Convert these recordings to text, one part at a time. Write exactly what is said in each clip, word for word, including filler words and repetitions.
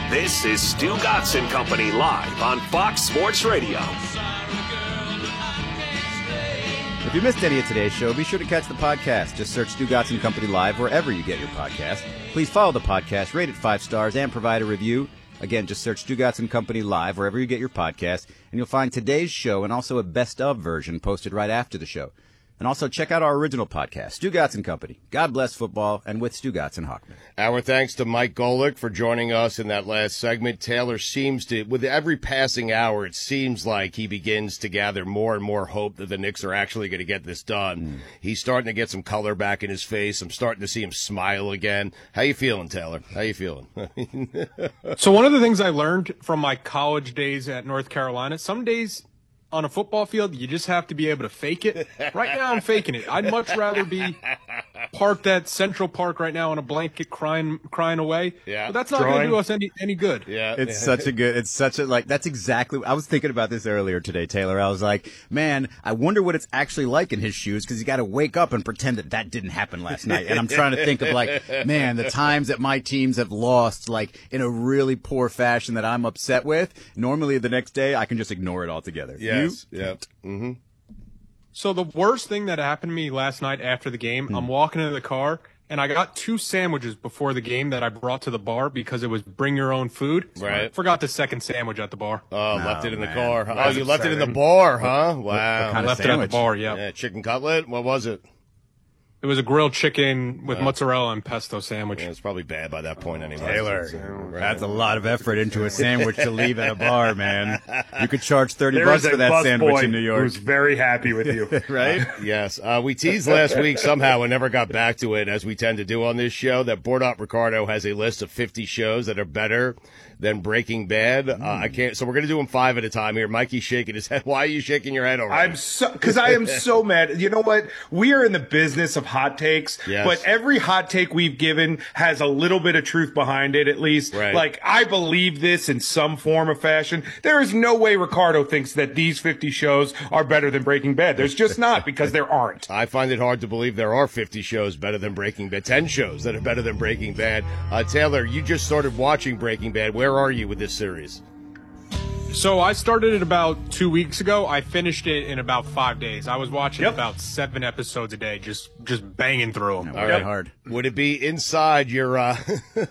This is Stu Gatz and Company live on Fox Sports Radio. If you missed any of today's show, be sure to catch the podcast. Just search Stu Gatz and Company live wherever you get your podcast. Please follow the podcast, rate it five stars, and provide a review. Again, just search Stu Gatz and Company live wherever you get your podcast, and you'll find today's show and also a best of version posted right after the show. And also check out our original podcast, Stu Gatz and Company. God bless football, and with Stu Gatz and Hochman. Our thanks to Mike Golick for joining us in that last segment. Taylor seems to, with every passing hour, it seems like he begins to gather more and more hope that the Knicks are actually going to get this done. Mm. He's starting to get some color back in his face. I'm starting to see him smile again. How you feeling, Taylor? How you feeling? So one of the things I learned from my college days at North Carolina, some days on a football field, you just have to be able to fake it. Right now, I'm faking it. I'd much rather be parked at Central Park right now on a blanket crying crying away. Yeah. But that's not going to do us any any good. Yeah. It's such a good, it's such a, like, that's exactly, I was thinking about this earlier today, Taylor. I was like, man, I wonder what it's actually like in his shoes, because you got to wake up and pretend that that didn't happen last night. And I'm trying to think of, like, man, the times that my teams have lost, like, in a really poor fashion that I'm upset with. Normally the next day, I can just ignore it altogether. Yes. You? Yep. Mm-hmm. So the worst thing that happened to me last night after the game, mm. I'm walking into the car, and I got two sandwiches before the game that I brought to the bar because it was bring your own food. Right. Forgot the second sandwich at the bar. Oh, oh left it in man. the car. Huh? Oh, you left upsetting. it in the bar, huh? Wow. What, what kind left of it at the bar, yeah. Yeah, chicken cutlet? What was it? It was a grilled chicken with Uh, mozzarella and pesto sandwich. Yeah, it's probably bad by that point anyway. Taylor, So, right. that's a lot of effort into a sandwich to leave at a bar, man. You could charge thirty There bucks is a for that bus sandwich boy in New York. who's very happy with you. Right? Yes. Uh, we teased last week somehow and never got back to it, as we tend to do on this show, that Bordat Ricardo has a list of fifty shows that are better than Breaking Bad. Mm. Uh, I can't. So we're going to do them five at a time here. Mikey's shaking his head. Why are you shaking your head already? I'm so because I am so mad. You know what? We are in the business of hot takes, Yes. but every hot take we've given has a little bit of truth behind it, at least. Right. Like, I believe this in some form or fashion. There is no way Ricardo thinks that these fifty shows are better than Breaking Bad. There's just not, because there aren't. I find it hard to believe there are fifty shows better than Breaking Bad, ten shows that are better than Breaking Bad. Uh, Taylor, you just started watching Breaking Bad. Where are you with this series? So I started it about two weeks ago. I finished it in about five days. I was watching Yep. about seven episodes a day, just just banging through them. All right, hard. Would it be inside your uh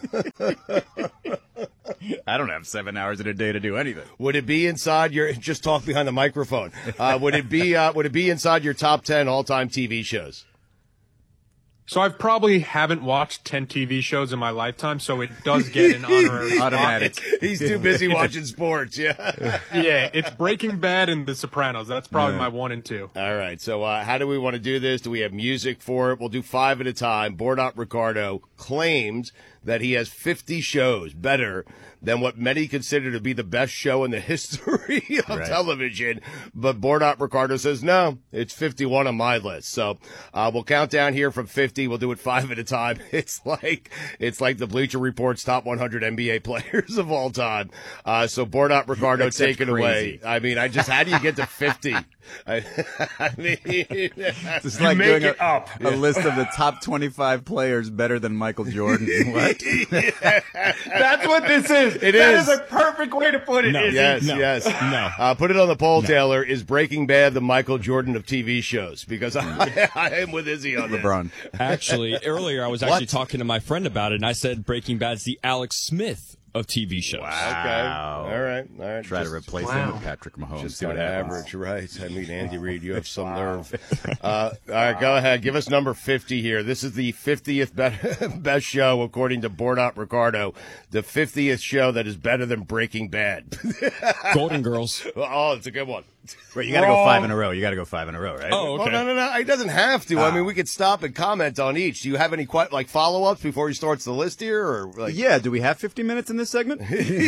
I don't have seven hours in a day to do anything. Would it be inside your just talk behind the microphone? Uh would it be uh would it be inside your top ten all-time T V shows? So I probably haven't watched ten T V shows in my lifetime, so it does get an honorary Automatic. He's too busy watching sports, yeah. Yeah, it's Breaking Bad and The Sopranos. That's probably Yeah. my one and two. All right, so uh, how do we want to do this? Do we have music for it? We'll do five at a time. Bordat Ricardo claims that he has fifty shows better than what many consider to be the best show in the history of Right. television. But Bordat Ricardo says, no, it's fifty-one on my list. So uh, we'll count down here from fifty. We'll do it five at a time. It's like it's like the Bleacher Report's top one hundred N B A players of all time. Uh, so Bordat Ricardo, Except take it crazy. away. I mean, I just, how do you get to fifty? I, I mean, It's You like make doing it a, up. a list of the top twenty-five players better than Michael Jordan. What? That's what this is. It That is. is a perfect way to put it. No. isn't it? Yes, No. yes. No. Uh, put it on the poll, Taylor. Is Breaking Bad the Michael Jordan of T V shows? Because I, I am with Izzy on this. LeBron. Actually, earlier I was actually What? talking to my friend about it, and I said Breaking Bad's the Alex Smith of T V shows. Okay. Wow. All right. All right. Try to Just- replace him with Patrick Mahomes. Just See what on happens. average, right? I mean, Andy Reid, you have some nerve. Uh, all right, go ahead. Give us number fifty here. This is the fiftieth be- best show, according to Bordat Ricardo. The fiftieth show that is better than Breaking Bad. Golden Girls. Oh, it's a good one. Wait, you got to go five in a row. You got to go five in a row, right? Oh, Well, okay. no, no, no. He doesn't have to. I mean, we could stop and comment on each. Do you have any que- like follow-ups before he starts the list here, or like? Yeah. Do we have fifty minutes in this segment?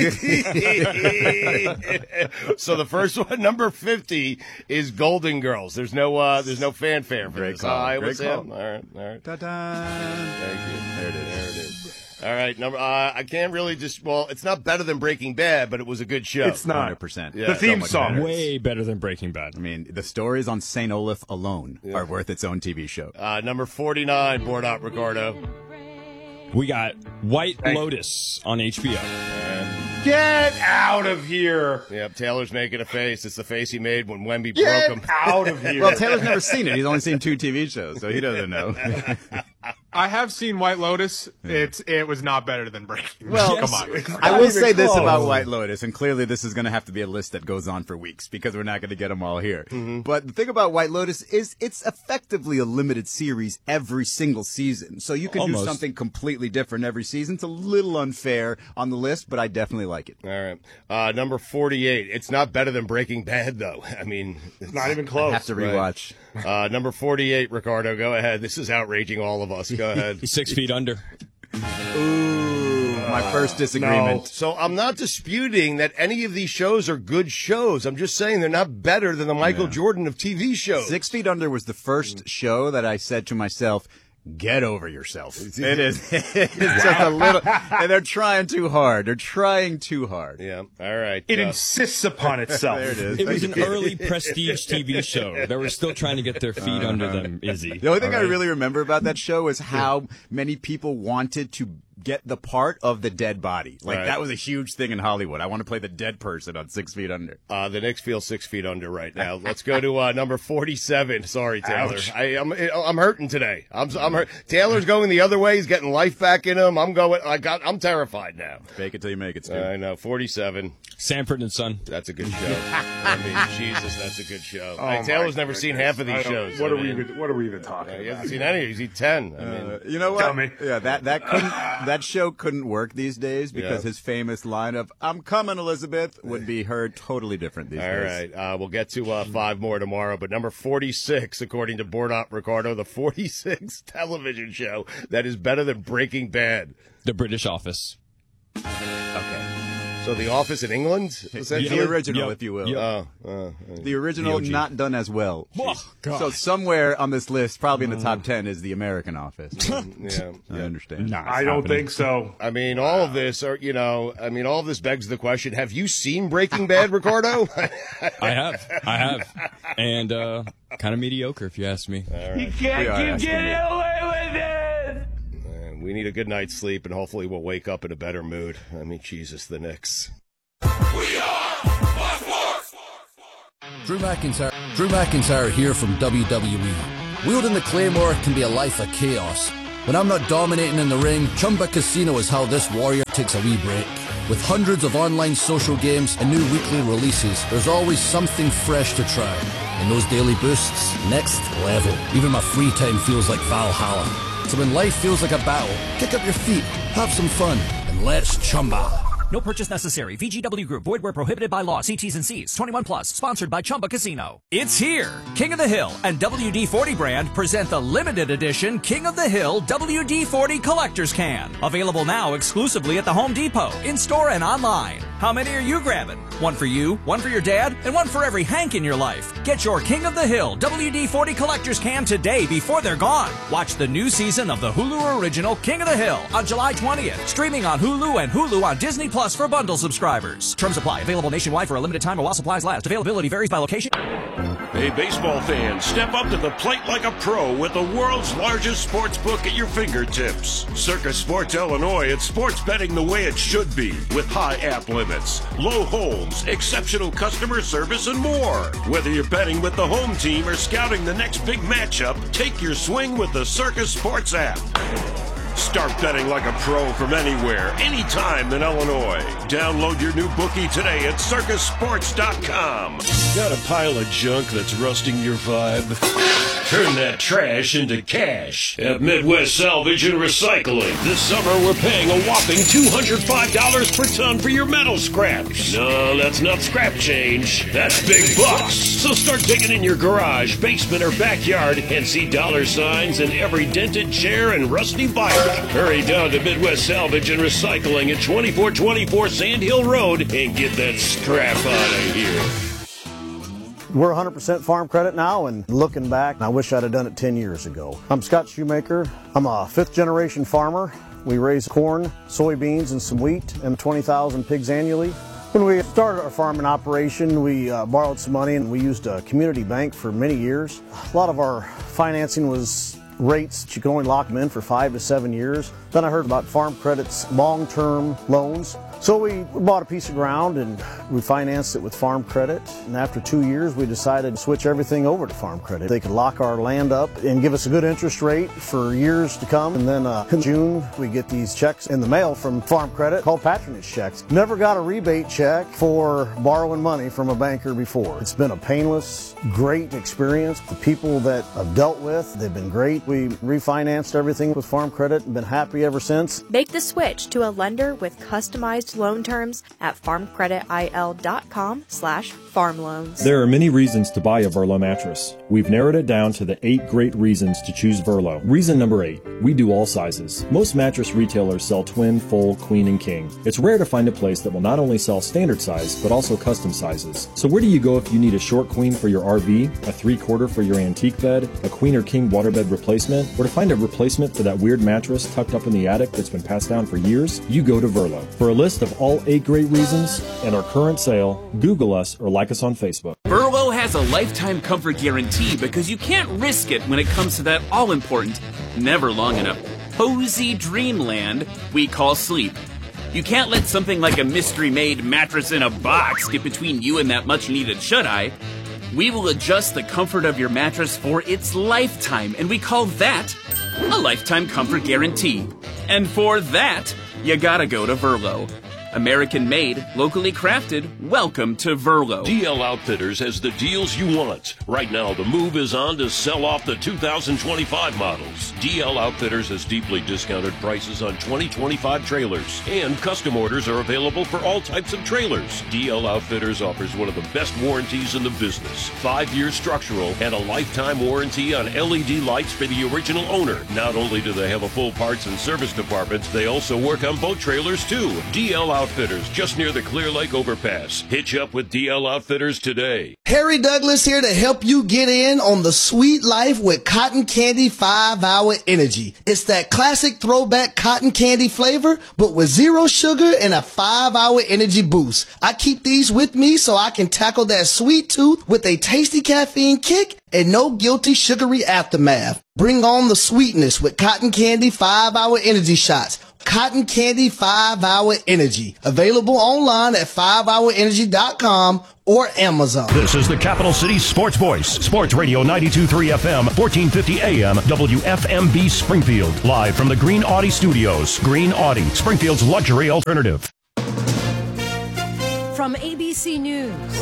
So the first one, number fifty, is Golden Girls. There's no, uh, there's no fanfare for Great this. call. Uh, it Great was call. him. All right, all right. Ta-da. Thank you. There it is. There it is. All right, number. Uh, I can't really just. Well, it's not better than Breaking Bad, but it was a good show. It's one not. hundred percent. Yeah. The So theme much song. better. Way better than Breaking Bad. I mean, the stories on Saint Olaf alone are worth its own T V show. Uh, number forty-nine, Bordat Ricardo. We got White Thank- Lotus on H B O. And Get out of here. Yep, Taylor's making a face. It's the face he made when Wemby Get broke him. out of here. Well, Taylor's never seen it. He's only seen two T V shows, so he doesn't know. I have seen White Lotus. It's it was not better than Breaking. Well, Come on. I will even say this close. about White Lotus, and clearly this is going to have to be a list that goes on for weeks because we're not going to get them all here. Mm-hmm. But the thing about White Lotus is it's effectively a limited series every single season. So you can Almost. do something completely different every season. It's a little unfair on the list, but I definitely like it. All right. Uh, number forty-eight. It's not better than Breaking Bad, though. I mean, it's Not even close. I have to rewatch. Uh, number forty-eight, Ricardo, go ahead. This is outraging all of us. Go ahead. He's six feet under. Ooh, my first disagreement. no. So I'm not disputing that any of these shows are good shows. I'm just saying they're not better than the Michael Yeah. Jordan of T V shows. Six Feet Under was the first show that I said to myself, get over yourself. It is. It's just a little, and they're trying too hard. They're trying too hard. Yeah. All right. It Uh, insists upon itself. There it is. It was Thank an you. early prestige T V show. They were still trying to get their feet under them, Izzy. The only thing All I right? really remember about that show is how many people wanted to get the part of the dead body. Like, Right. that was a huge thing in Hollywood. I want to play the dead person on Six Feet Under. Uh, the Knicks feel six feet under right now. Let's go to uh, number forty-seven. Sorry, Taylor. Ouch. I, I'm I'm hurting today. I'm I'm hurt. Taylor's going the other way. He's getting life back in him. I'm going. I got. I'm terrified now. Fake it till you make it, Stu. I know. forty-seven. Sanford and Son. That's a good show. I mean, Jesus, that's a good show. Oh, Hey, my Taylor's never seen goodness. half of these I don't- shows. What I are we mean, even? What are we even talking uh, He about? hasn't seen any. He's seen ten. I mean, Uh, you know what? Tell me. Yeah, that that couldn't that show couldn't work these days because Yeah. his famous line of "I'm coming, Elizabeth" would be heard totally different these all days. right. Uh, we'll get to uh, five more tomorrow. But number forty-six, according to Bornot Ricardo, the forty-sixth television show that is better than Breaking Bad. The British Office. Okay. So The Office in England, essentially. The original, Yep. if you will. Yep. Oh, uh, The original, The O G. not done as well. Oh, God. So somewhere on this list, probably in the top ten, is The American Office. yeah. I understand. Nah, it's I don't happening. think so. I mean, all of this, are you know, I mean, all of this begs the question: have you seen Breaking Bad, Ricardo? I have. I have. And uh, kind of mediocre, if you ask me. You can't We are keep asking getting you. away with it. And we need a good night's sleep, and hopefully, we'll wake up in a better mood. I mean, Jesus, the Knicks. Drew McIntyre, Drew McIntyre here from W W E. Wielding the Claymore can be a life of chaos. When I'm not dominating in the ring, Chumba Casino is how this warrior takes a wee break. With hundreds of online social games and new weekly releases, there's always something fresh to try. And those daily boosts, next level. Even my free time feels like Valhalla. So when life feels like a battle, kick up your feet, have some fun, and let's Chumba. No purchase necessary. V G W Group. Void where prohibited by law. See T's and C's. twenty-one plus. Sponsored by Chumba Casino. It's here. King of the Hill and W D forty brand present the limited edition King of the Hill W D forty Collector's Can. Available now exclusively at the Home Depot, in-store and online. How many are you grabbing? One for you, one for your dad, and one for every Hank in your life. Get your King of the Hill W D forty Collector's Can today before they're gone. Watch the new season of the Hulu original King of the Hill on July twentieth. Streaming on Hulu and Hulu on Disney Plus for bundle subscribers. Terms apply. Available nationwide for a limited time while supplies last. Availability varies by location. Hey, baseball fans, step up to the plate like a pro with the world's largest sports book at your fingertips. Circus Sports Illinois, it's sports betting the way it should be, with high app limits, low holds, exceptional customer service, and more. Whether you're betting with the home team or scouting the next big matchup, take your swing with the Circus Sports app. Start betting like a pro from anywhere, anytime in Illinois. Download your new bookie today at circus sports dot com. Got a pile of junk that's rusting your vibe? Turn that trash into cash at Midwest Salvage and Recycling. This summer, we're paying a whopping two hundred five dollars per ton for your metal scraps. No, that's not scrap change. That's big bucks. So start digging in your garage, basement, or backyard and see dollar signs in every dented chair and rusty bike. Hurry down to Midwest Salvage and Recycling at twenty-four twenty-four Sand Hill Road and get that scrap out of here. We're one hundred percent farm credit now, and looking back, I wish I'd have done it ten years ago. I'm Scott Shoemaker. I'm a fifth generation farmer. We raise corn, soybeans, and some wheat, and twenty thousand pigs annually. When we started our farming operation, we uh, borrowed some money, and we used a community bank for many years. A lot of our financing was rates, you could only lock them in for five to seven years. Then I heard about Farm Credit's long-term loans. So we bought a piece of ground and we financed it with Farm Credit. And after two years, we decided to switch everything over to Farm Credit. They could lock our land up and give us a good interest rate for years to come. And then uh, in June, we get these checks in the mail from Farm Credit called patronage checks. Never got a rebate check for borrowing money from a banker before. It's been a painless, great experience. The people that I've dealt with, they've been great. We refinanced everything with Farm Credit and been happy ever since. Make the switch to a lender with customized loan terms at farmcreditil.com slash farm loans. There are many reasons to buy a Verlo mattress. We've narrowed it down to the eight great reasons to choose Verlo. Reason number eight, we do all sizes. Most mattress retailers sell twin, full, queen, and king. It's rare to find a place that will not only sell standard size, but also custom sizes. So where do you go if you need a short queen for your R V, a three-quarter for your antique bed, a queen or king waterbed replacement, or to find a replacement for that weird mattress tucked up in the attic that's been passed down for years? You go to Verlo. For a list of all eight great reasons and our current sale, Google us or like us on Facebook. Verlo has a lifetime comfort guarantee because you can't risk it when it comes to that all-important, never long enough, cozy dreamland we call sleep. You can't let something like a mystery-made mattress in a box get between you and that much-needed shut-eye. We will adjust the comfort of your mattress for its lifetime, and we call that a lifetime comfort guarantee. And for that, you gotta go to Verlo. American-made, locally crafted, welcome to Verlo. D L Outfitters has the deals you want. Right now, the move is on to sell off the two thousand twenty-five models. D L Outfitters has deeply discounted prices on twenty twenty-five trailers, and custom orders are available for all types of trailers. D L Outfitters offers one of the best warranties in the business. Five-year structural and a lifetime warranty on L E D lights for the original owner. Not only do they have a full parts and service department, they also work on boat trailers too. D L Outfitters, just near the Clear Lake overpass. Hitch up with D L Outfitters today. Harry Douglas here to help you get in on the sweet life with Cotton Candy five hour Energy. It's that classic throwback cotton candy flavor, but with zero sugar and a five hour energy boost. I keep these with me so I can tackle that sweet tooth with a tasty caffeine kick and no guilty sugary aftermath. Bring on the sweetness with Cotton Candy five hour Energy shots. Cotton Candy five hour Energy. Available online at five hour energy dot com or Amazon. This is the Capital City Sports Voice. Sports Radio ninety-two point three F M, fourteen fifty A M, W F M B Springfield. Live from the Green Audi Studios. Green Audi, Springfield's luxury alternative. From A B C News,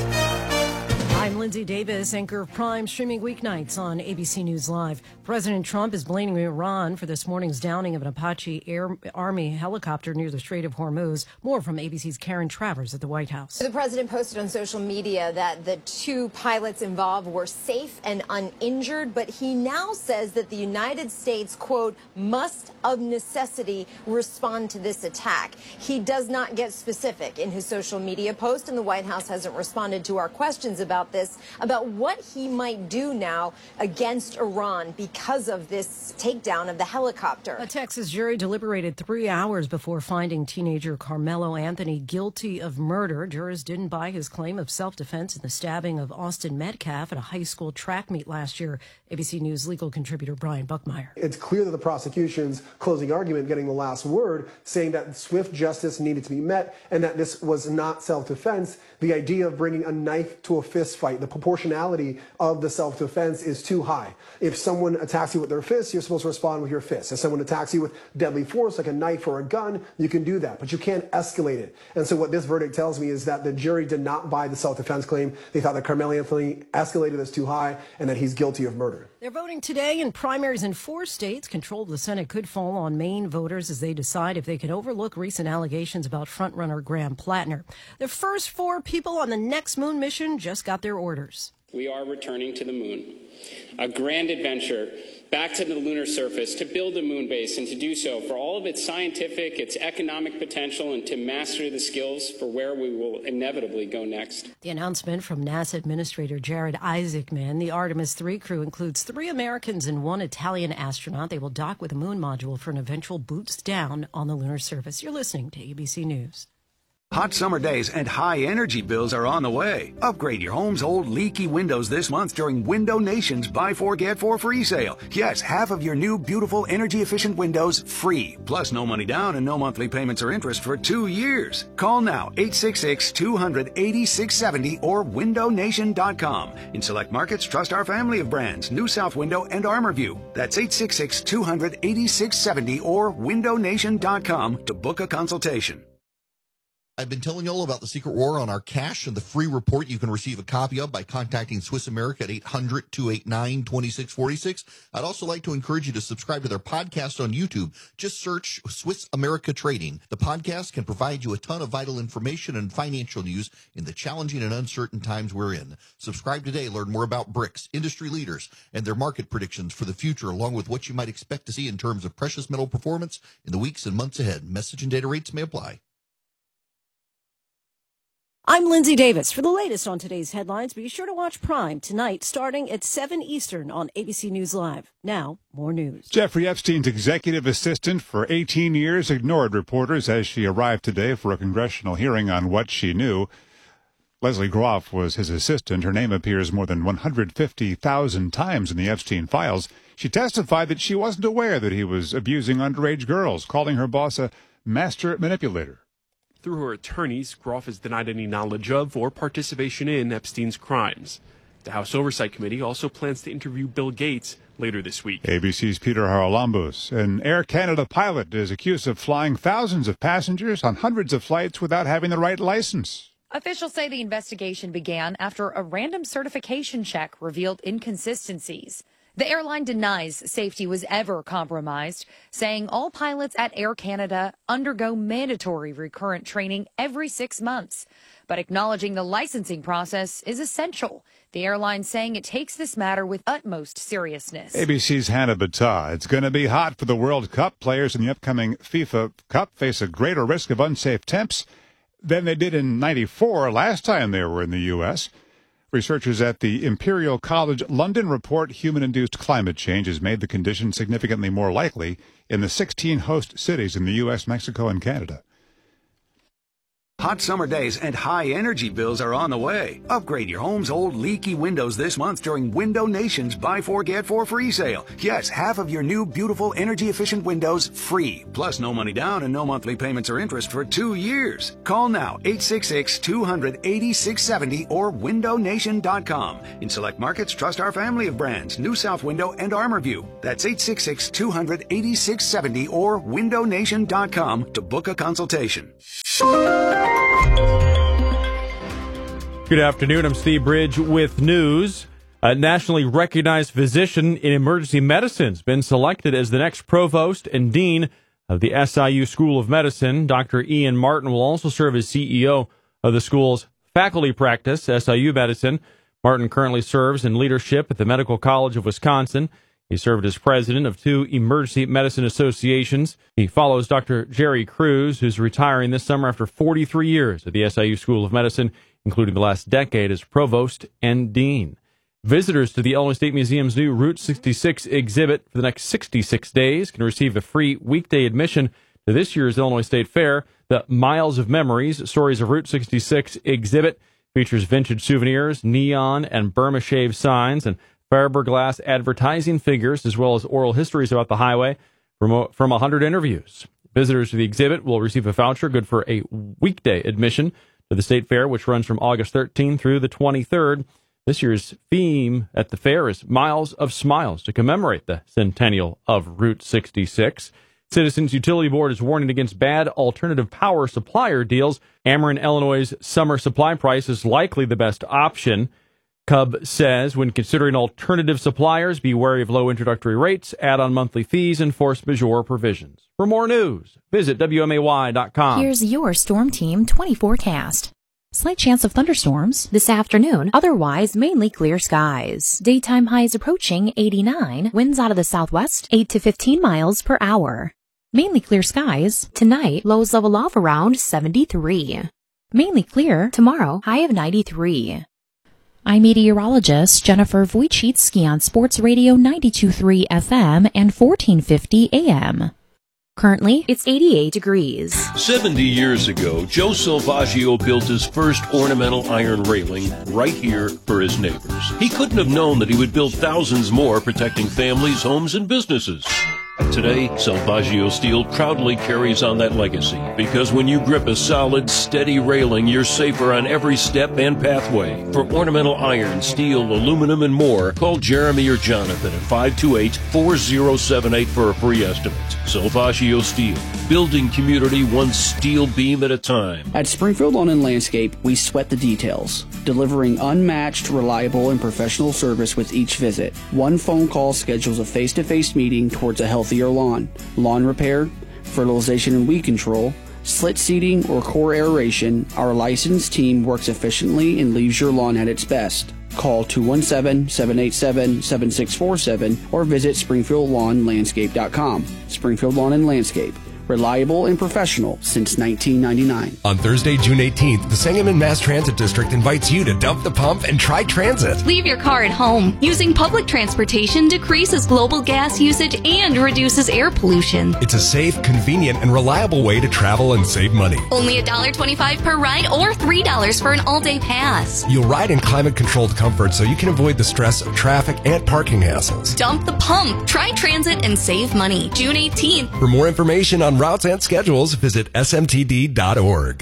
I'm Lindsay Davis, anchor of Prime, streaming weeknights on A B C News Live. President Trump is blaming Iran for this morning's downing of an Apache Air Army helicopter near the Strait of Hormuz. More from A B C's Karen Travers at the White House. The president posted on social media that the two pilots involved were safe and uninjured, but he now says that the United States, quote, must of necessity respond to this attack. He does not get specific in his social media post, and the White House hasn't responded to our questions about this, about what he might do now against Iran because of this takedown of the helicopter. A Texas jury deliberated three hours before finding teenager Carmelo Anthony guilty of murder. Jurors didn't buy his claim of self-defense in the stabbing of Austin Metcalf at a high school track meet last year. A B C News legal contributor Brian Buckmeyer. It's clear that the prosecution's closing argument, getting the last word, saying that swift justice needed to be met and that this was not self-defense. The idea of bringing a knife to a fist fight, the proportionality of the self-defense is too high. If someone attacks you with their fists, you're supposed to respond with your fists. If someone attacks you with deadly force, like a knife or a gun, you can do that, but you can't escalate it. And so what this verdict tells me is that the jury did not buy the self-defense claim. They thought that Carmelo Anthony escalated this too high and that he's guilty of murder. They're voting today in primaries in four states. Control of the Senate could fall on Maine voters as they decide if they can overlook recent allegations about frontrunner Graham Plattner. The first four people on the next moon mission just got their orders. We are returning to the moon, a grand adventure back to the lunar surface to build a moon base, and to do so for all of its scientific, its economic potential, and to master the skills for where we will inevitably go next. The announcement from NASA Administrator Jared Isaacman. The Artemis three crew includes three Americans and one Italian astronaut. They will dock with a moon module for an eventual boots down on the lunar surface. You're listening to A B C News. Hot summer days and high energy bills are on the way. Upgrade your home's old leaky windows this month during Window Nation's Buy Four Get Four free sale. Yes, half of your new beautiful energy efficient windows free. Plus no money down and no monthly payments or interest for two years. Call now eight six six, two hundred, eighty-six seventy or window nation dot com. In select markets, trust our family of brands, New South Window and ArmorView. That's eight six six, two hundred, eighty-six seventy or window nation dot com to book a consultation. I've been telling you all about the Secret War on our cash and the free report you can receive a copy of by contacting Swiss America at eight hundred, two eight nine, two six four six. I'd also like to encourage you to subscribe to their podcast on YouTube. Just search Swiss America Trading. The podcast can provide you a ton of vital information and financial news in the challenging and uncertain times we're in. Subscribe today. Learn more about bricks, industry leaders, and their market predictions for the future, along with what you might expect to see in terms of precious metal performance in the weeks and months ahead. Message and data rates may apply. I'm Lindsay Davis. For the latest on today's headlines, be sure to watch Prime tonight starting at seven Eastern on A B C News Live. Now, more news. Jeffrey Epstein's executive assistant for eighteen years ignored reporters as she arrived today for a congressional hearing on what she knew. Leslie Groff was his assistant. Her name appears more than one hundred fifty thousand times in the Epstein files. She testified that she wasn't aware that he was abusing underage girls, calling her boss a master manipulator. Through her attorneys, Groff has denied any knowledge of or participation in Epstein's crimes. The House Oversight Committee also plans to interview Bill Gates later this week. A B C's Peter Haralambos. An Air Canada pilot is accused of flying thousands of passengers on hundreds of flights without having the right license. Officials say the investigation began after a random certification check revealed inconsistencies. The airline denies safety was ever compromised, saying all pilots at Air Canada undergo mandatory recurrent training every six months. But acknowledging the licensing process is essential. The airline saying it takes this matter with utmost seriousness. A B C's Hannah Battah. It's going to be hot for the World Cup. Players in the upcoming FIFA Cup face a greater risk of unsafe temps than they did in ninety-four, last time they were in the U S Researchers at the Imperial College London report human-induced climate change has made the condition significantly more likely in the sixteen host cities in the U S, Mexico, and Canada. Hot summer days and high energy bills are on the way. Upgrade your home's old leaky windows this month during Window Nation's Buy Four Get Four free sale. Yes, half of your new beautiful energy efficient windows free. Plus no money down and no monthly payments or interest for two years. Call now eight six six, two hundred, eighty-six seventy or window nation dot com. In select markets, trust our family of brands, New South Window and ArmorView. That's eight six six, two hundred, eighty-six seventy or window nation dot com to book a consultation. Good afternoon. I'm Steve Bridge with news. A nationally recognized physician in emergency medicine has been selected as the next provost and dean of the S I U School of Medicine. Doctor Ian Martin will also serve as C E O of the school's faculty practice, S I U Medicine. Martin currently serves in leadership at the Medical College of Wisconsin. He served as president of two emergency medicine associations. He follows Doctor Jerry Cruz, who's retiring this summer after forty-three years at the S I U School of Medicine, including the last decade as provost and dean. Visitors to the Illinois State Museum's new Route sixty-six exhibit for the next sixty-six days can receive a free weekday admission to this year's Illinois State Fair. The Miles of Memories, Stories of Route sixty-six exhibit features vintage souvenirs, neon and Burma shave signs, and fiberglass advertising figures, as well as oral histories about the highway from, from one hundred interviews. Visitors to the exhibit will receive a voucher good for a weekday admission to the State Fair, which runs from August thirteenth through the twenty-third. This year's theme at the fair is Miles of Smiles to commemorate the centennial of Route sixty-six. Citizens Utility Board is warning against bad alternative power supplier deals. Ameren, Illinois' summer supply price is likely the best option. C U B says when considering alternative suppliers, be wary of low introductory rates, add-on monthly fees, and force majeure provisions. For more news, visit W M A Y dot com. Here's your Storm Team twenty forecast. Slight chance of thunderstorms this afternoon, otherwise mainly clear skies. Daytime highs approaching eighty-nine, winds out of the southwest, eight to fifteen miles per hour. Mainly clear skies. Tonight, lows level off around seventy-three. Mainly clear tomorrow, high of ninety-three. I'm meteorologist Jennifer Wojcicki on Sports Radio ninety-two point three F M and fourteen fifty A M. Currently, it's eighty-eight degrees. seventy years ago, Joe Salvaggio built his first ornamental iron railing right here for his neighbors. He couldn't have known that he would build thousands more protecting families, homes, and businesses. Today, Salvaggio Steel proudly carries on that legacy because when you grip a solid, steady railing, you're safer on every step and pathway. For ornamental iron, steel, aluminum, and more, call Jeremy or Jonathan at five two eight, four zero seven eight for a free estimate. Salvaggio Steel, building community one steel beam at a time. At Springfield Lawn and Landscape, we sweat the details, delivering unmatched, reliable, and professional service with each visit. One phone call schedules a face-to-face meeting towards a healthier lawn. Lawn repair, fertilization and weed control, slit seeding, or core aeration, our licensed team works efficiently and leaves your lawn at its best. Call two one seven, seven eight seven, seven six four seven or visit springfield lawn landscape dot com. Springfield Lawn and Landscape. Reliable and professional since nineteen ninety-nine. On Thursday, June eighteenth, the Sangamon Mass Transit District invites you to dump the pump and try transit. Leave your car at home. Using public transportation decreases global gas usage and reduces air pollution. It's a safe, convenient, and reliable way to travel and save money. Only one dollar and twenty-five cents per ride or three dollars for an all-day pass. You'll ride in climate-controlled comfort so you can avoid the stress of traffic and parking hassles. Dump the pump. Try transit and save money. June eighteenth. For more information on routes and schedules, visit S M T D dot org.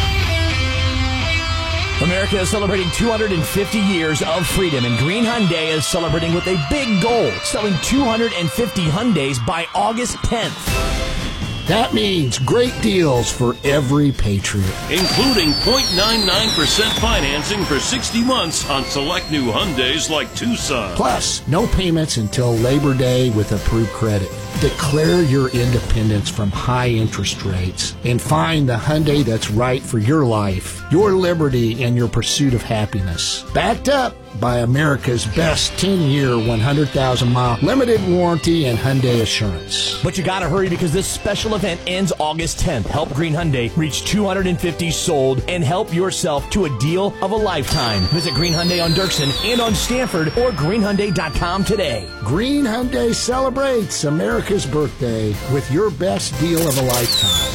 America is celebrating two hundred fifty years of freedom, and Green Hyundai is celebrating with a big goal, selling two hundred fifty Hyundais by August tenth. That means great deals for every Patriot. Including zero point nine nine percent financing for sixty months on select new Hyundais like Tucson. Plus, no payments until Labor Day with approved credit. Declare your independence from high interest rates and find the Hyundai that's right for your life, your liberty, and your pursuit of happiness. Backed up by America's best ten-year, one hundred thousand mile limited warranty and Hyundai Assurance. But you gotta hurry because this special event ends August tenth. Help Green Hyundai reach two hundred fifty sold and help yourself to a deal of a lifetime. Visit Green Hyundai on Dirksen and on Stanford or green hyundai dot com today. Green Hyundai celebrates America's birthday with your best deal of a lifetime.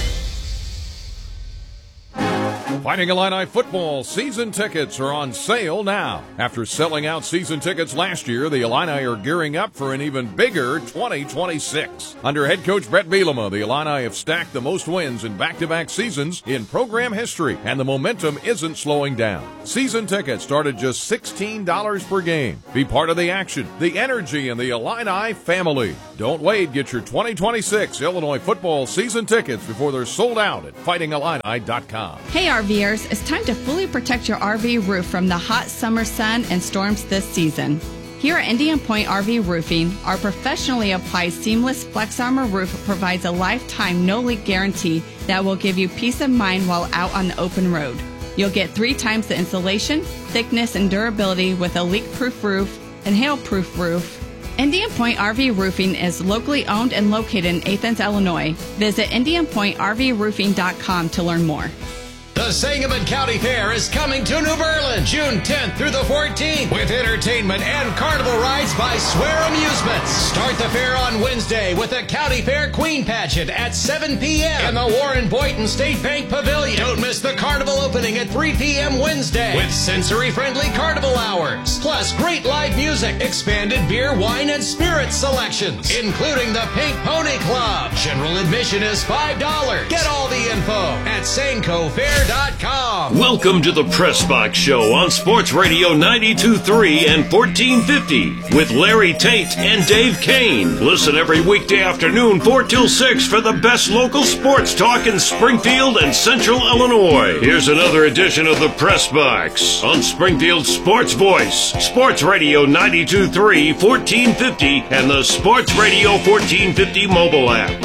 Fighting Illini football season tickets are on sale now. After selling out season tickets last year, the Illini are gearing up for an even bigger twenty twenty-six. Under head coach Brett Bielema, the Illini have stacked the most wins in back-to-back seasons in program history, and the momentum isn't slowing down. Season tickets start at just sixteen dollars per game. Be part of the action, the energy, and the Illini family. Don't wait. Get your twenty twenty-six Illinois football season tickets before they're sold out at fighting illini dot com. Hey, RVers, it's time to fully protect your R V roof from the hot summer sun and storms this season. Here at Indian Point R V Roofing, our professionally applied seamless Flex Armor roof provides a lifetime no-leak guarantee that will give you peace of mind while out on the open road. You'll get three times the insulation, thickness, and durability with a leak-proof roof and hail-proof roof. Indian Point R V Roofing is locally owned and located in Athens, Illinois. Visit indian point r v roofing dot com to learn more. The Sangamon County Fair is coming to New Berlin June tenth through the fourteenth with entertainment and carnival rides by Swear Amusements. Start the fair on Wednesday with the County Fair Queen Pageant at seven p.m. in the Warren Boynton State Bank Pavilion. Don't miss the carnival opening at three p.m. Wednesday with sensory-friendly carnival hours. Plus great live music, expanded beer, wine, and spirits selections, including the Pink Pony Club. General admission is five dollars. Get all the info at sanco fair dot com. Welcome to the Press Box Show on Sports Radio ninety-two point three and fourteen fifty with Larry Tate and Dave Kane. Listen every weekday afternoon four till six for the best local sports talk in Springfield and Central Illinois. Here's another edition of the Press Box on Springfield's Sports Voice, Sports Radio ninety-two point three, fourteen fifty, and the Sports Radio fourteen fifty mobile app.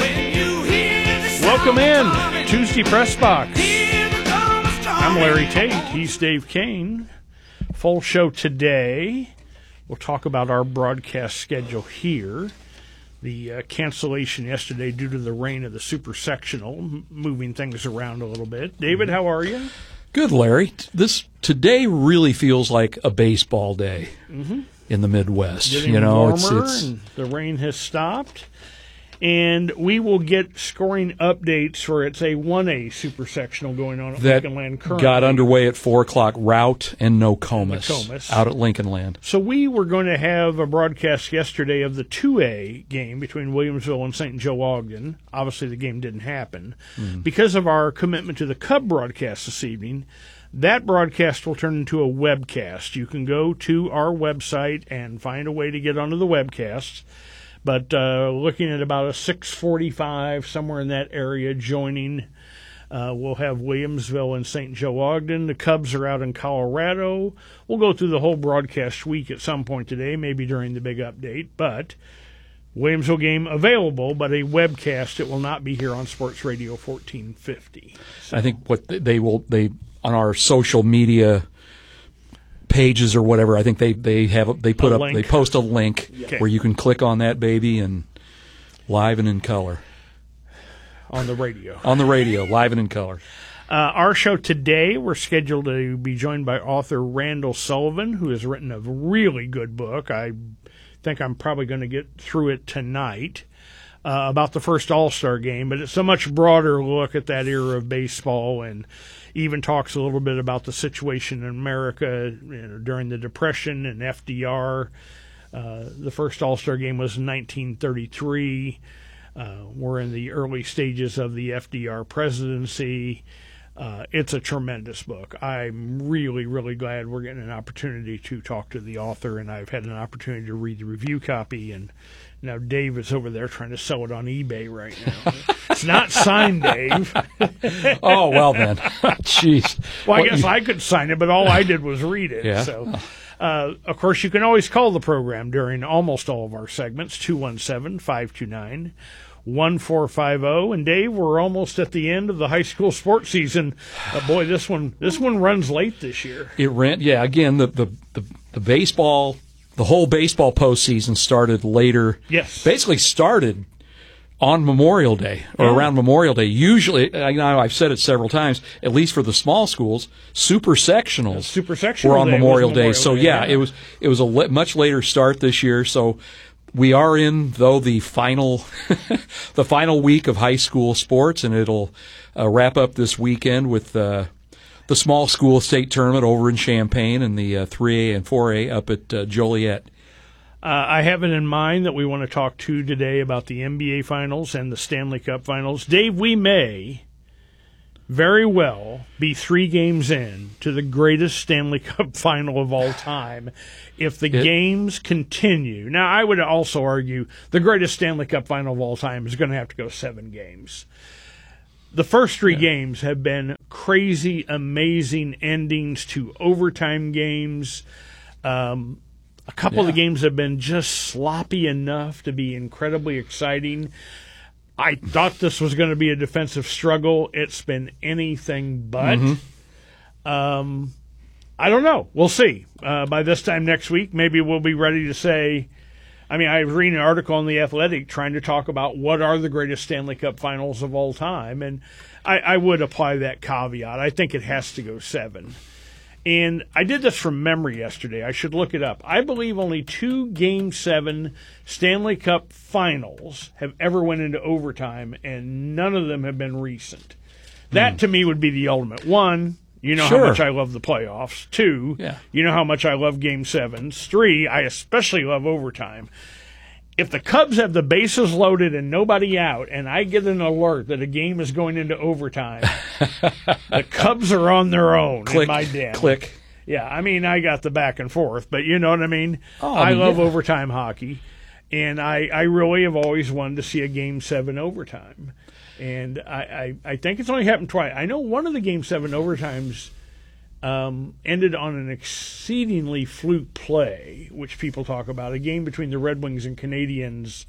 Welcome in, Tuesday Press Box. I'm Larry Tate. He's Dave Kane. Full show today. We'll talk about our broadcast schedule here. The uh, cancellation yesterday due to the rain of the Super Sectional, m- moving things around a little bit. David, how are you? Good, Larry. This today really feels like a baseball day mm-hmm. in the Midwest. Getting you know, warmer it's, it's and the rain has stopped. And we will get scoring updates for it's a one A Super Sectional going on at That Lincoln Land currently. got underway at four o'clock. Route and Nokomis, Nokomis out at Lincoln Land. So we were going to have a broadcast yesterday of the two A game between Williamsville and Saint Joe Ogden. Obviously, the game didn't happen. Mm. Because of our commitment to the Cub broadcast this evening, that broadcast will turn into a webcast. You can go to our website and find a way to get onto the webcast. But uh, looking at about a six forty-five, somewhere in that area, joining. Uh, we'll have Williamsville and Saint Joe Ogden. The Cubs are out in Colorado. We'll go through the whole broadcast week at some point today, maybe during the big update. But Williamsville game available, but a webcast. It will not be here on Sports Radio fourteen fifty. So. I think what they will they on our social media pages or whatever. I think they they have they put A up link. they post a link Okay. where you can click on that baby and live and in color on the radio. on the radio, live and in color. Uh, our show today, we're scheduled to be joined by author Randall Sullivan, who has written a really good book. I think I'm probably going to get through it tonight uh, about the first All-Star game, but it's a much broader look at that era of baseball and even talks a little bit about the situation in America you know, during the Depression and F D R. Uh, the first All-Star game was in nineteen thirty-three. Uh, we're in the early stages of the F D R presidency. Uh, it's a tremendous book. I'm really, really glad we're getting an opportunity to talk to the author, and I've had an opportunity to read the review copy, and now Dave is over there trying to sell it on eBay right now. It's not signed, Dave. Oh, well then. Jeez. Well, I What guess you- I could sign it, but all I did was read it. Yeah. So, uh, of course, you can always call the program during almost all of our segments, two one seven, five two nine, one four five zero. And Dave, we're almost at the end of the high school sports season. Uh, boy, this one this one runs late this year. It ran, yeah. Again, the, the the the baseball, the whole baseball postseason started later. Yes. Basically started on Memorial Day or Yeah. around Memorial Day. Usually, I know I've said it several times. At least for the small schools, super sectionals Super sectional were on day was Memorial Day. Memorial So Day, yeah, yeah. it was it was a le- much later start this year. So. We are in, though, the final the final week of high school sports, and it'll uh, wrap up this weekend with uh, the small school state tournament over in Champaign and the uh, three A and four A up at uh, Joliet. Uh, I have it in mind that we want to talk to today about the N B A Finals and the Stanley Cup Finals. Dave, we may very well be three games in to the greatest Stanley Cup Final of all time if the It- games continue. Now, I would also argue the greatest Stanley Cup Final of all time is going to have to go seven games. The first three games have been crazy, amazing endings to overtime games. Um, a couple of the Yeah. games have been just sloppy enough to be incredibly exciting. I thought this was going to be a defensive struggle. It's been anything but. Mm-hmm. Um, I don't know. We'll see. Uh, by this time next week, maybe we'll be ready to say. I mean, I was reading an article on The Athletic trying to talk about what are the greatest Stanley Cup finals of all time, and I, I would apply that caveat. I think it has to go seven. And I did this from memory yesterday. I should look it up. I believe only two Game seven Stanley Cup finals have ever went into overtime, and none of them have been recent. That, to me, would be the ultimate. One, you know Sure. how much I love the playoffs. Two, Yeah. you know how much I love Game sevens. Three, I especially love overtime. If the Cubs have the bases loaded and nobody out, and I get an alert that a game is going into overtime, the Cubs are on their own Click, in my den. click. Yeah, I mean, I got the back and forth, but you know what I mean? Oh, I, I mean, love yeah. overtime hockey, and I, I really have always wanted to see a Game seven overtime. And I, I, I think it's only happened twice. I know one of the Game seven overtimes um, ended on an exceedingly fluke play, which people talk about, a game between the Red Wings and Canadians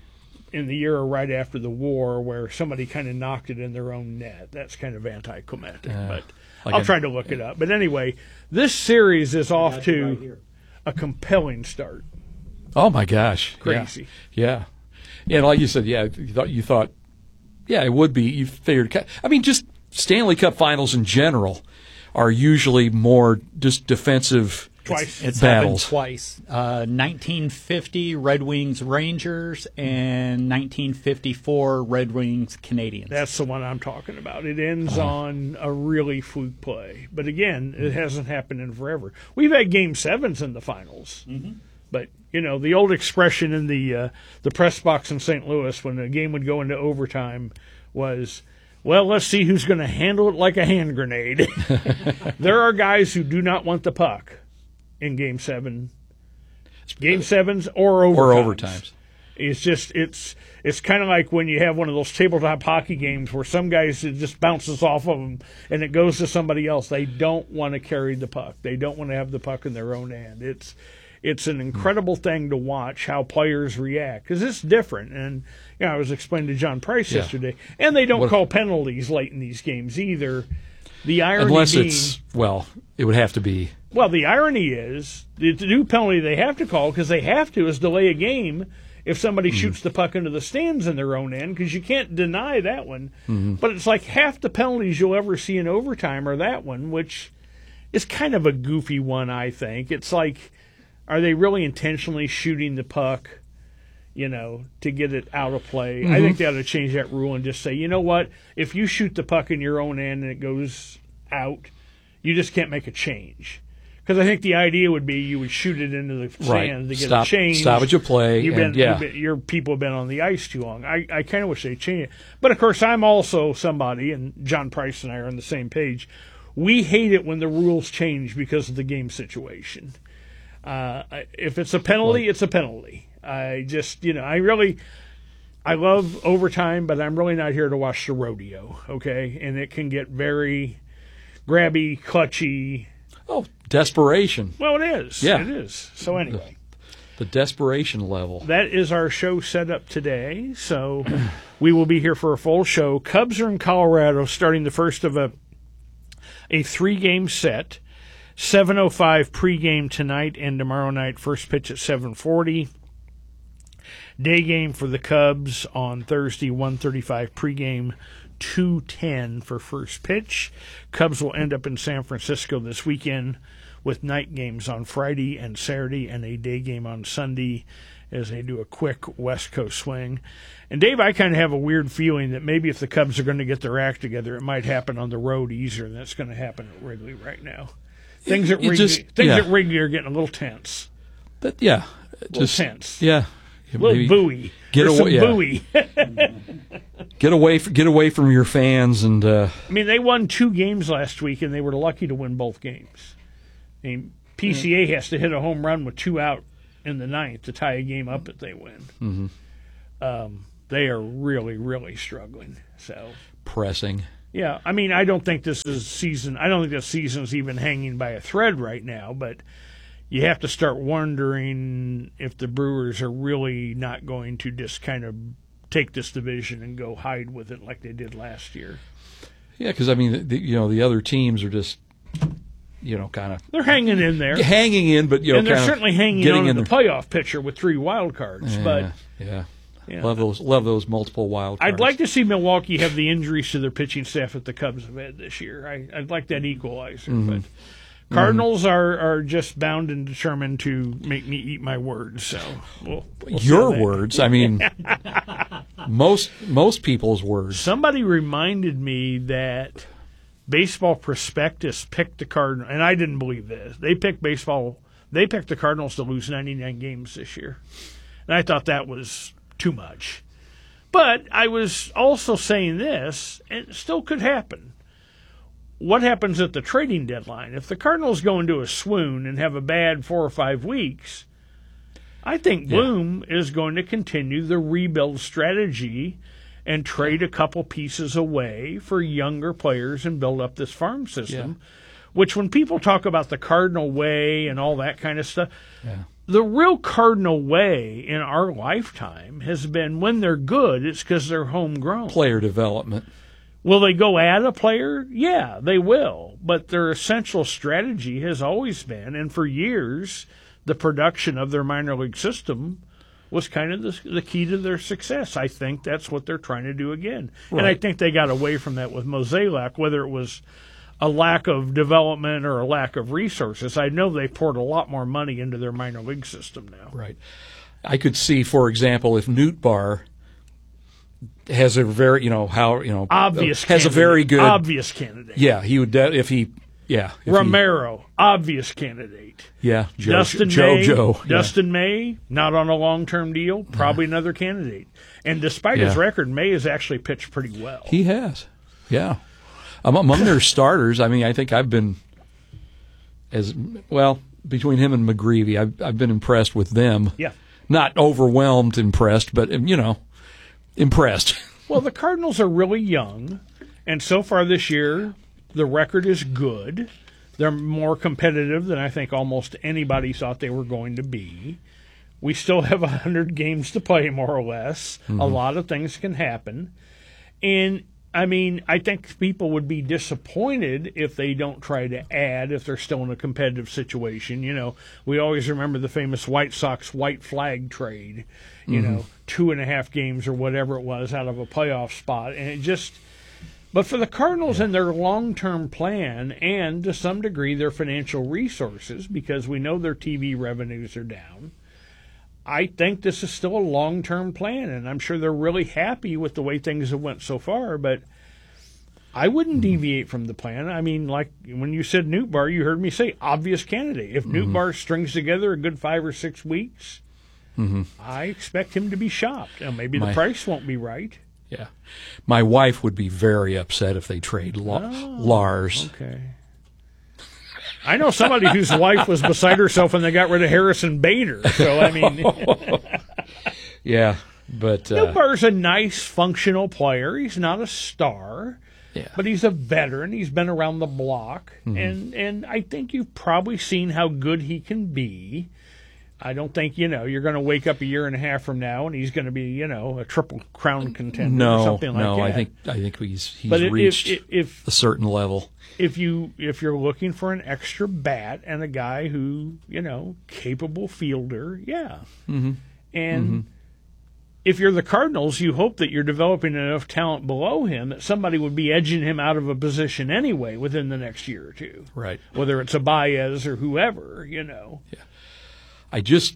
in the era right after the war where somebody kind of knocked it in their own net. That's kind of anticlimactic, Yeah. but Like I'll a- try to look it up. But anyway, this series is off to a compelling start. Oh my gosh, Crazy. Yeah, yeah. And like you said, yeah, you thought you thought, yeah, it would be. You figured. I mean, just Stanley Cup Finals in general are usually more just defensive Twice. It's, it's Battles. happened twice. Uh, nineteen fifty Red Wings Rangers and nineteen fifty-four Red Wings Canadians. That's the one I'm talking about. It ends uh-huh. on a really fluke play. But again, it hasn't happened in forever. We've had game sevens in the finals. Mm-hmm. But, you know, the old expression in the uh, the press box in Saint Louis when the game would go into overtime was, well, let's see who's going to handle it like a hand grenade. There are guys who do not want the puck in Game Seven, Game Sevens or overtimes. Or overtimes. It's just it's it's kind of like when you have one of those tabletop hockey games where some guys it just bounces off of them and it goes to somebody else. They don't want to carry the puck. They don't want to have the puck in their own hand. It's it's an incredible thing to watch how players react because it's different. And you know, I was explaining to John Price yeah. yesterday, and they don't what, call penalties late in these games either. The irony unless being, it's well, it would have to be. Well, the irony is the, the new penalty they have to call because they have to is delay a game if somebody mm-hmm. shoots the puck into the stands in their own end because you can't deny that one. Mm-hmm. But it's like half the penalties you'll ever see in overtime are that one, which is kind of a goofy one, I think. It's like, are they really intentionally shooting the puck, you know, to get it out of play? Mm-hmm. I think they ought to change that rule and just say, you know what, if you shoot the puck in your own end and it goes out, you just can't make a change. Because I think the idea would be you would shoot it into the sand right. to get stop, a change. Stop at your play. You've and, been, yeah. you've been, your people have been on the ice too long. I, I kind of wish they'd change it. But, of course, I'm also somebody, and John Price and I are on the same page, we hate it when the rules change because of the game situation. Uh, if it's a penalty, well, it's a penalty. I just, you know, I really, I love overtime, but I'm really not here to watch the rodeo, okay? And it can get very grabby, clutchy. Oh, desperation. Well, it is. Yeah. It is. So anyway. The, the desperation level. That is our show set up today. So we will be here for a full show. Cubs are in Colorado starting the first of a a three-game set. seven oh five pregame tonight and tomorrow night. First pitch at seven forty. Day game for the Cubs on Thursday, one thirty-five pregame, two ten for first pitch. Cubs will end up in San Francisco this weekend with night games on Friday and Saturday and a day game on Sunday as they do a quick West Coast swing. And, Dave, I kind of have a weird feeling that maybe if the Cubs are going to get their act together, it might happen on the road easier than it's going to happen at Wrigley right now. Things at Wrigley, just, things yeah. at Wrigley are getting a little tense. But, yeah. A little just, tense. Yeah. A little buoy. Get There's away, some yeah. buoy. get away, get away from your fans, and. Uh, I mean, they won two games last week, and they were lucky to win both games. I mean, P C A has to hit a home run with two out in the ninth to tie a game up if they win. Mm-hmm. Um, they are really, really struggling. So pressing. Yeah, I mean, I don't think this is season. I don't think this season's even hanging by a thread right now, but. You have to start wondering if the Brewers are really not going to just kind of take this division and go hide with it like they did last year. Yeah, because, I mean, the, you know, the other teams are just, you know, kind of... They're hanging in there. Hanging in, but, you know, and they're certainly hanging on in the playoff picture with three wild cards. Yeah, but yeah. yeah. Love those love those multiple wild cards. I'd like to see Milwaukee have the injuries to their pitching staff that the Cubs have had this year. I, I'd like that equalizer, Mm-hmm. but... Cardinals mm-hmm. are, are just bound and determined to make me eat my words. So we'll, we'll your words, I mean, most most people's words. Somebody reminded me that Baseball Prospectus picked the Cardinals, and I didn't believe this. They picked baseball. They picked the Cardinals to lose ninety-nine games this year, and I thought that was too much. But I was also saying this, and it still could happen. What happens at the trading deadline? If the Cardinals go into a swoon and have a bad four or five weeks, I think Bloom yeah. is going to continue the rebuild strategy and trade a couple pieces away for younger players and build up this farm system, yeah. which when people talk about the Cardinal way and all that kind of stuff, yeah. the real Cardinal way in our lifetime has been when they're good, it's because they're homegrown. Player development. Will they go add a player? Yeah, they will. But their essential strategy has always been, and for years, the production of their minor league system was kind of the, the key to their success. I think that's what they're trying to do again. Right. And I think they got away from that with Mozeliak, whether it was a lack of development or a lack of resources. I know they poured a lot more money into their minor league system now. Right. I could see, for example, if Newt Bar has a very, you know, how, you know, obvious has candidate. a very good obvious candidate. Yeah, he would de- if he, yeah, if Romero, he, obvious candidate. Yeah, Joe, Dustin Joe, May, Joe, Dustin yeah. May, not on a long-term deal, probably yeah. another candidate. And despite yeah. his record, May has actually pitched pretty well. He has, yeah. Among their starters, I mean, I think I've been as well between him and McGreevy. I've I've been impressed with them. Yeah, not overwhelmed, impressed, but you know, impressed. Well, the Cardinals are really young, and so far this year, the record is good. They're more competitive than I think almost anybody thought they were going to be. We still have one hundred games to play, more or less. Mm-hmm. A lot of things can happen. And, I mean, I think people would be disappointed if they don't try to add, if they're still in a competitive situation. You know, we always remember the famous White Sox white flag trade, you mm-hmm. know, two and a half games or whatever it was out of a playoff spot. And it just... But for the Cardinals yeah. and their long-term plan and, to some degree, their financial resources, because we know their T V revenues are down, I think this is still a long-term plan, and I'm sure they're really happy with the way things have went so far, but I wouldn't mm-hmm. deviate from the plan. I mean, like when you said Newt Bar, you heard me say obvious candidate. If mm-hmm. Newt Bar strings together a good five or six weeks, mm-hmm. I expect him to be shopped. Now, maybe My- the price won't be right. Yeah. My wife would be very upset if they trade La- oh, Lars. Okay. I know somebody whose wife was beside herself when they got rid of Harrison Bader. So, I mean. yeah, but. Uh, Newt Bar's a nice, functional player. He's not a star. Yeah. But he's a veteran. He's been around the block. Mm-hmm. And, and I think you've probably seen how good he can be. I don't think, you know, you're going to wake up a year and a half from now and he's going to be, you know, a triple crown contender no, or something like no, that. No, I think I think he's he's but reached if, if, a certain level. If you if you're looking for an extra bat and a guy who, you know, capable fielder, yeah. Mm-hmm. And mm-hmm. if you're the Cardinals, you hope that you're developing enough talent below him that somebody would be edging him out of a position anyway within the next year or two. Right. Whether it's a Baez or whoever, you know. Yeah. I just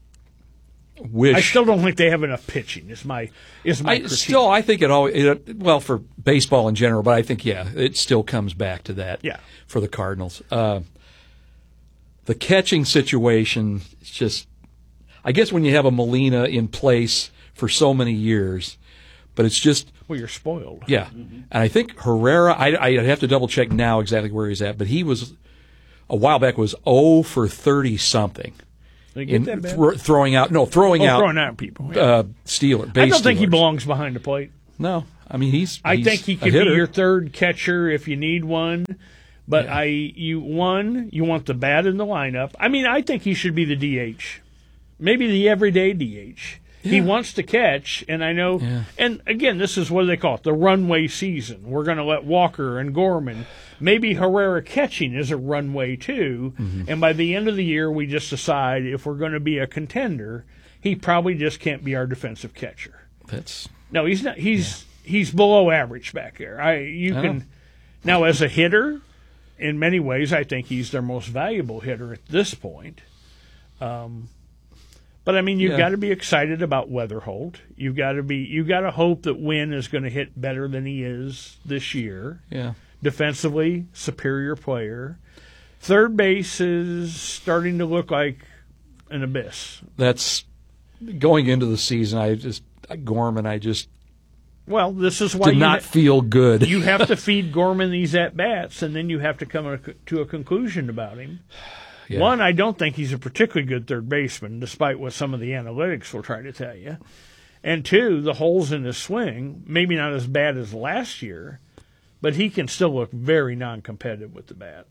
wish. I still don't think they have enough pitching. Is my is my I, still? I think it always it, well for baseball in general, but I think yeah, it still comes back to that. Yeah. For the Cardinals, uh, the catching situation is just. I guess when you have a Molina in place for so many years, but it's just. Well, you're spoiled. Yeah, mm-hmm. And I think Herrera. I I have to double check now exactly where he's at, but he was a while back was zero for thirty something. In th- throwing out, no, throwing oh, out, throwing out people. Yeah. Uh, Steeler. I don't Steelers. think he belongs behind the plate. No, I mean he's. I he's think he could be your third catcher if you need one. But yeah. I, you one, you want the bat in the lineup. I mean, I think he should be the D H, maybe the everyday D H. Yeah. He wants to catch, and I know. Yeah. And again, this is what they call it, the runway season. We're going to let Walker and Gorman. Maybe Herrera catching is a runway too, mm-hmm. and by the end of the year, we just decide if we're going to be a contender, he probably just can't be our defensive catcher. That's no, he's not. He's yeah. he's below average back there. I you oh. can now as a hitter, in many ways, I think he's their most valuable hitter at this point. Um, but I mean, you've yeah. got to be excited about Weatherholt. You've got to be. You got to hope that Wynn is going to hit better than he is this year. Yeah. Defensively, superior player. Third base is starting to look like an abyss. That's going into the season. I just Gorman. I just well, this is why did you not ha- feel good. You have to feed Gorman these at bats, and then you have to come to a conclusion about him. Yeah. One, I don't think he's a particularly good third baseman, despite what some of the analytics will try to tell you. And two, the holes in his swing, maybe not as bad as last year. But he can still look very non-competitive with the bat.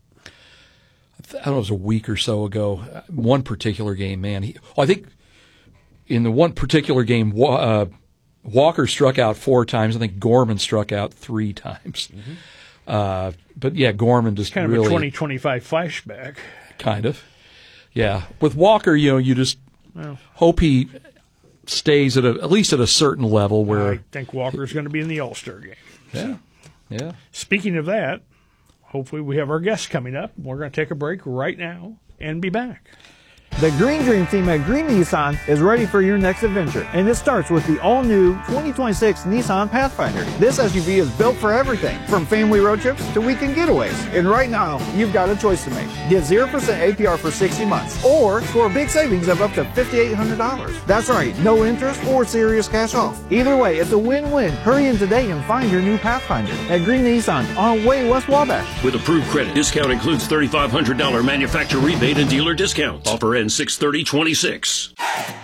I don't know, it was a week or so ago. One particular game, man. He, oh, I think in the one particular game, uh, Walker struck out four times. I think Gorman struck out three times. Mm-hmm. Uh, but yeah, Gorman just kind really of a twenty twenty-five flashback. Kind of, yeah. With Walker, you know, you just well, hope he stays at a, at least at a certain level where I think Walker's going to be in the All-Star game. Yeah. So. Yeah. Speaking of that, hopefully we have our guests coming up. We're going to take a break right now and be back. The Green Dream team at Green Nissan is ready for your next adventure, and it starts with the all-new twenty twenty-six Nissan Pathfinder. This S U V is built for everything, from family road trips to weekend getaways. And right now, you've got a choice to make. Get zero percent A P R for sixty months, or score big savings of up to five thousand eight hundred dollars. That's right, no interest or serious cash off. Either way, it's a win-win. Hurry in today and find your new Pathfinder at Green Nissan on Way West Wabash. With approved credit, discount includes three thousand five hundred dollars manufacturer rebate and dealer discounts. Offer ends six thirty twenty-six.